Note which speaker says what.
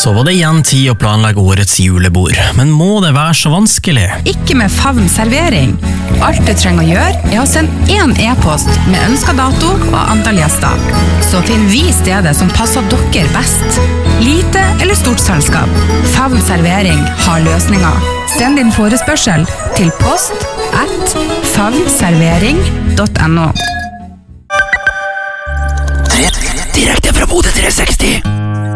Speaker 1: Så var det igjen tid å planlegge årets julebord, men må det være så vanskelig?
Speaker 2: Ikke med Favn servering. Alt du trenger å gjøre å sende en e-post med ønsket dato og antall gjester. Så finner vi stedet som passer dere best. Lite eller stort selskap. Favn servering har løsninger. Send din forespørsel til post@favnservering.no.
Speaker 1: Direkte fra Bodø 360.